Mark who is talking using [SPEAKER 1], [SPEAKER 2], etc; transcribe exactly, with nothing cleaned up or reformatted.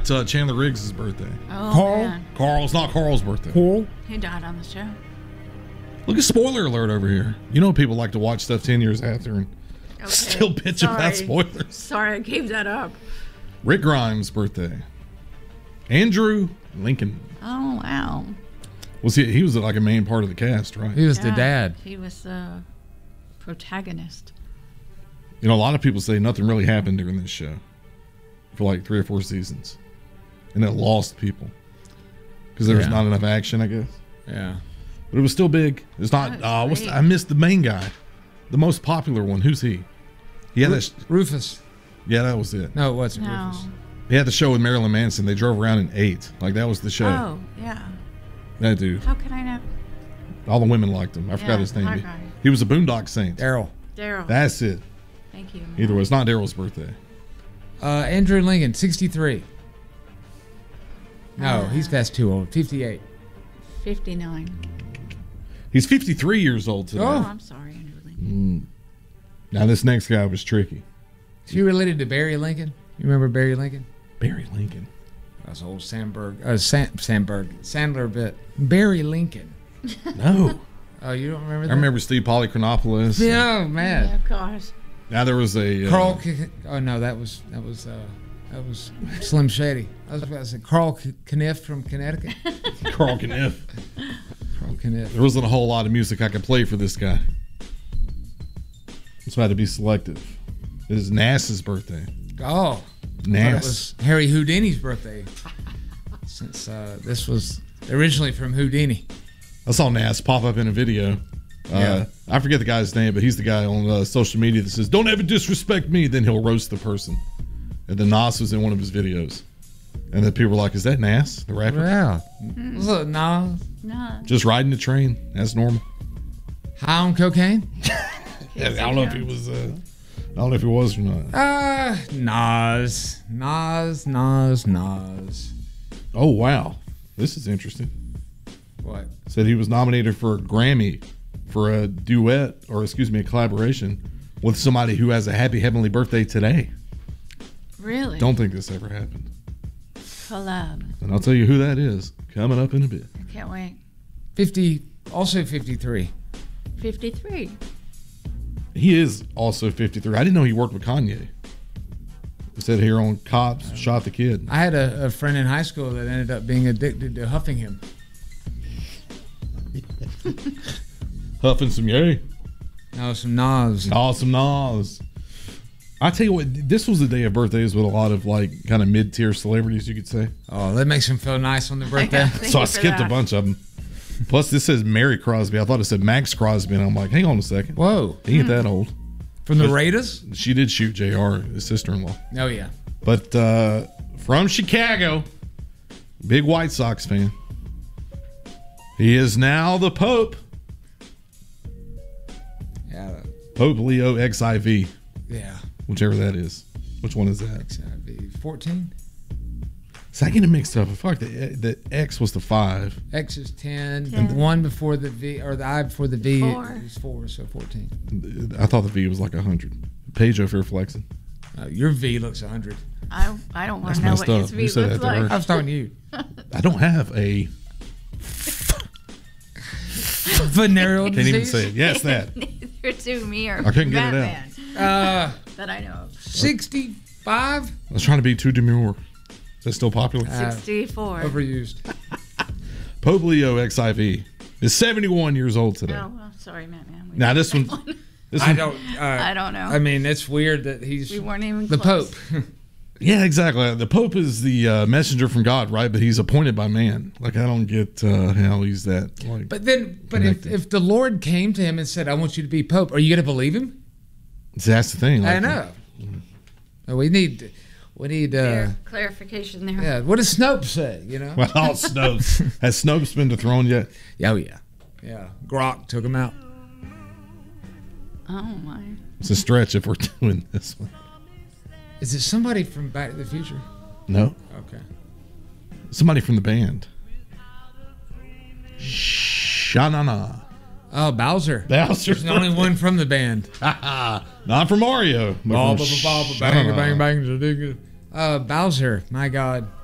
[SPEAKER 1] It's uh, Chandler Riggs' birthday.
[SPEAKER 2] Oh,
[SPEAKER 3] Carl?
[SPEAKER 2] man.
[SPEAKER 1] Carl, it's not Carl's birthday.
[SPEAKER 3] Cool.
[SPEAKER 2] He died on the show.
[SPEAKER 1] Look at spoiler alert over here. You know people like to watch stuff ten years after and
[SPEAKER 2] Okay.
[SPEAKER 1] still bitch
[SPEAKER 2] Sorry.
[SPEAKER 1] about spoilers.
[SPEAKER 2] Sorry, I gave that up.
[SPEAKER 1] Rick Grimes' birthday. Andrew Lincoln.
[SPEAKER 2] Oh, wow.
[SPEAKER 1] Was he? He was like a main part of the cast, right?
[SPEAKER 3] He was the
[SPEAKER 2] Yeah,
[SPEAKER 3] dad.
[SPEAKER 2] He was the protagonist.
[SPEAKER 1] You know, a lot of people say nothing really happened during this show for like three or four seasons, and it lost people because there was
[SPEAKER 3] Yeah.
[SPEAKER 1] not enough action, I guess.
[SPEAKER 3] Yeah.
[SPEAKER 1] But it was still big. It's not.
[SPEAKER 2] That
[SPEAKER 1] Uh,
[SPEAKER 2] was
[SPEAKER 1] what's
[SPEAKER 2] great.
[SPEAKER 1] the, I missed the main guy, the most popular one. Who's he? Yeah,
[SPEAKER 3] Ru-
[SPEAKER 1] that.
[SPEAKER 3] Rufus.
[SPEAKER 1] Yeah, that was it.
[SPEAKER 3] No, it wasn't
[SPEAKER 2] No.
[SPEAKER 3] Rufus.
[SPEAKER 1] He had the show with Marilyn Manson. They drove around and ate. Like that was the show.
[SPEAKER 2] Oh, yeah.
[SPEAKER 1] That dude.
[SPEAKER 2] How could I know?
[SPEAKER 1] All the women liked him. I forgot
[SPEAKER 2] Yeah,
[SPEAKER 1] his name.
[SPEAKER 2] that
[SPEAKER 1] He,
[SPEAKER 2] guy.
[SPEAKER 1] he was a Boondock Saint.
[SPEAKER 3] Daryl.
[SPEAKER 2] Daryl.
[SPEAKER 1] That's it.
[SPEAKER 2] Thank you.
[SPEAKER 1] Either way, it's not Daryl's birthday.
[SPEAKER 3] Uh, Andrew Lincoln, sixty-three. No,
[SPEAKER 2] Uh,
[SPEAKER 3] he's past too old. fifty-eight.
[SPEAKER 2] fifty-nine.
[SPEAKER 1] He's fifty-three years old today.
[SPEAKER 2] Oh,
[SPEAKER 3] Oh.
[SPEAKER 2] I'm sorry, Andrew Lincoln.
[SPEAKER 1] Now this next guy was tricky.
[SPEAKER 3] Is he related to Barry Lincoln? You remember Barry Lincoln?
[SPEAKER 1] Barry Lincoln.
[SPEAKER 3] That's old Sandberg. Uh, San, Sandberg. Sandler bit. Barry Lincoln.
[SPEAKER 1] No.
[SPEAKER 3] Oh, you don't remember that?
[SPEAKER 1] I remember Steve Polychronopoulos.
[SPEAKER 3] Yeah, man.
[SPEAKER 2] Yeah, gosh.
[SPEAKER 1] Now there was a uh,
[SPEAKER 3] Carl. K- oh no, that was that was uh, that was Slim Shady. I was about to say Carl K- Kniff from Connecticut.
[SPEAKER 1] Carl Kniff.
[SPEAKER 3] Carl Kniff.
[SPEAKER 1] There wasn't a whole lot of music I could play for this guy. So I had to be selective. It is Nass's birthday.
[SPEAKER 3] Oh, I
[SPEAKER 1] Nass.
[SPEAKER 3] thought it was Harry Houdini's birthday. Since uh, this was originally from Houdini.
[SPEAKER 1] I saw Nass pop up in a video. Uh,
[SPEAKER 3] Yeah.
[SPEAKER 1] I forget the guy's name, but he's the guy on uh, social media that says, "Don't ever disrespect me." Then he'll roast the person. And then Nas was in one of his videos. And then people were like, "Is that Nass, the rapper?"
[SPEAKER 3] Yeah. Look, no.
[SPEAKER 2] No.
[SPEAKER 1] Just riding the train. That's normal.
[SPEAKER 3] High on cocaine?
[SPEAKER 1] Yeah, I don't know if he was. Uh, I don't know if he was or not.
[SPEAKER 3] Uh, Nas. Nas, Nas, Nas.
[SPEAKER 1] Oh wow, this is interesting.
[SPEAKER 3] What?
[SPEAKER 1] Said he was nominated for a Grammy for a duet, or excuse me, a collaboration with somebody who has a happy heavenly birthday today.
[SPEAKER 2] Really?
[SPEAKER 1] Don't think this ever happened.
[SPEAKER 2] Collab.
[SPEAKER 1] And I'll tell you who that is coming up in a bit.
[SPEAKER 2] I can't wait.
[SPEAKER 3] fifty, also fifty-three.
[SPEAKER 2] fifty-three.
[SPEAKER 1] He is also fifty-three. I didn't know he worked with Kanye. It said here on Cops Shot the Kid.
[SPEAKER 3] I had a, a friend in high school that ended up being addicted to huffing him.
[SPEAKER 1] Huffing some yay.
[SPEAKER 3] No, some Nas.
[SPEAKER 1] Awesome Nas. I tell you what, this was the day of birthdays with a lot of like kind of mid-tier celebrities, you could say.
[SPEAKER 3] Oh, that makes him feel nice on their birthday.
[SPEAKER 2] Thank
[SPEAKER 1] So I
[SPEAKER 2] you for
[SPEAKER 1] skipped a
[SPEAKER 2] that.
[SPEAKER 1] bunch of them. Plus, this says Mary Crosby. I thought it said Max Crosby, and I'm like, hang on a second.
[SPEAKER 3] Whoa.
[SPEAKER 1] He ain't that old.
[SPEAKER 3] From the Raiders?
[SPEAKER 1] She did shoot J R, his sister-in-law.
[SPEAKER 3] Oh, yeah.
[SPEAKER 1] But uh, from Chicago, big White Sox fan. He is now the Pope.
[SPEAKER 3] Yeah.
[SPEAKER 1] Pope Leo X I V,
[SPEAKER 3] Yeah.
[SPEAKER 1] whichever that is. Which one is that?
[SPEAKER 3] X I V. fourteen?
[SPEAKER 1] So I get it mixed up. I feel like the, the X was the five.
[SPEAKER 3] X is ten.
[SPEAKER 2] ten.
[SPEAKER 3] And the one before the V, or the I before the V
[SPEAKER 2] Four.
[SPEAKER 3] is four, so fourteen.
[SPEAKER 1] I thought the V was like one hundred. Page over here flexing.
[SPEAKER 3] Uh, your V looks one hundred.
[SPEAKER 2] I I don't want
[SPEAKER 1] That's
[SPEAKER 2] to know
[SPEAKER 1] messed
[SPEAKER 2] what
[SPEAKER 1] up.
[SPEAKER 2] his
[SPEAKER 1] You
[SPEAKER 2] V
[SPEAKER 1] said
[SPEAKER 2] looks
[SPEAKER 1] that to her.
[SPEAKER 2] like.
[SPEAKER 3] I was talking to you.
[SPEAKER 1] I don't have a...
[SPEAKER 3] Venereal
[SPEAKER 1] Can't even
[SPEAKER 3] disease?
[SPEAKER 1] say it. Yes, that.
[SPEAKER 2] Neither to me or
[SPEAKER 1] I couldn't get it
[SPEAKER 2] Batman
[SPEAKER 1] out.
[SPEAKER 3] Uh,
[SPEAKER 2] that I know of.
[SPEAKER 3] sixty-five?
[SPEAKER 1] I was trying to be too demure. Is that still popular?
[SPEAKER 3] Uh,
[SPEAKER 2] sixty-four.
[SPEAKER 3] Overused.
[SPEAKER 1] Pope Leo X I V is seventy-one years old today.
[SPEAKER 2] Oh, well, sorry, Matt, man. We
[SPEAKER 1] Now
[SPEAKER 2] didn't
[SPEAKER 1] this
[SPEAKER 2] say
[SPEAKER 1] one, this
[SPEAKER 3] I
[SPEAKER 1] one,
[SPEAKER 3] don't. Uh,
[SPEAKER 2] I don't know.
[SPEAKER 3] I mean, it's weird that he's
[SPEAKER 2] we weren't even
[SPEAKER 3] the
[SPEAKER 2] close.
[SPEAKER 3] Pope.
[SPEAKER 1] yeah, exactly. The Pope is the uh, messenger from God, right? But he's appointed by man. Like I don't get uh, how he's that. Like,
[SPEAKER 3] But then, but if,
[SPEAKER 1] Connected.
[SPEAKER 3] if the Lord came to him and said, "I want you to be Pope," are you going to believe him?
[SPEAKER 1] see, that's the thing. Like,
[SPEAKER 3] I know. Uh, We need, we need. Uh,
[SPEAKER 2] There, clarification there.
[SPEAKER 3] yeah. What does Snopes say? You know?
[SPEAKER 1] Well, Snopes has Snopes been dethroned yet?
[SPEAKER 3] Oh yeah, yeah. Grok took him out.
[SPEAKER 2] Oh my.
[SPEAKER 1] It's a stretch if we're doing this one.
[SPEAKER 3] Is it somebody from Back to the Future?
[SPEAKER 1] No,
[SPEAKER 3] Okay.
[SPEAKER 1] somebody from the band. Shanana.
[SPEAKER 3] Oh, Bowser.
[SPEAKER 1] Bowser.
[SPEAKER 3] There's the only one from the band.
[SPEAKER 1] Not from Mario. but
[SPEAKER 3] Bang,
[SPEAKER 1] from
[SPEAKER 3] bang, bang,
[SPEAKER 1] Shanana.
[SPEAKER 3] bang. Uh, Bowser. My God.